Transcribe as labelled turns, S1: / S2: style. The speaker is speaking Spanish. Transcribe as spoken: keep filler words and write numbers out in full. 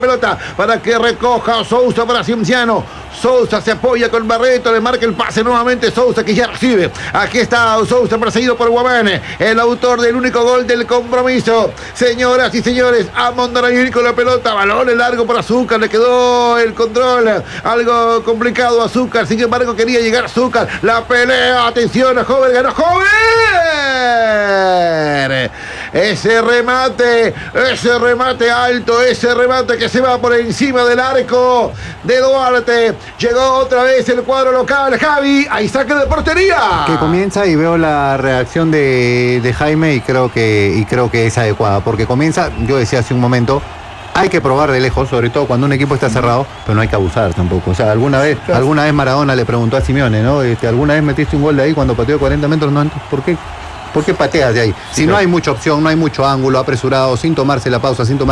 S1: Pelota para que recoja Sousa para Cienciano. Sousa se apoya con Barreto, le marca el pase nuevamente Sousa que ya recibe. Aquí está Sousa perseguido por Guamán, el autor del único gol del compromiso. Señoras y señores, a Mondragón con la pelota, balón largo por Azúcar, le quedó el control, algo complicado Azúcar, sin embargo quería llegar Azúcar, la pelea, atención a Joven, ganó Joven. Ese remate, ese remate alto, ese remate que se va por encima del arco de Duarte. Llegó otra vez el cuadro local, Javi, ahí saque de portería.
S2: Que comienza y veo la reacción de, de Jaime y creo que y creo que es adecuada, porque comienza, yo decía hace un momento, hay que probar de lejos, sobre todo cuando un equipo está cerrado, pero no hay que abusar tampoco. O sea, alguna vez, claro. alguna vez Maradona le preguntó a Simeone, ¿no? Este, ¿alguna vez metiste un gol de ahí cuando pateó cuarenta metros? No, ¿por qué? ¿Por qué pateas de ahí? Si sí, no claro. hay mucha opción, no hay mucho ángulo, apresurado, sin tomarse la pausa, sin tomar